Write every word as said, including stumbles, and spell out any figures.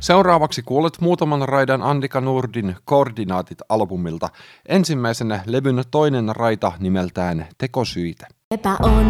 Seuraavaksi kuulet muutaman raidan Annika Nordin Koordinaatit-albumilta. Ensimmäisenä levyn toinen raita nimeltään Tekosyitä. Epäon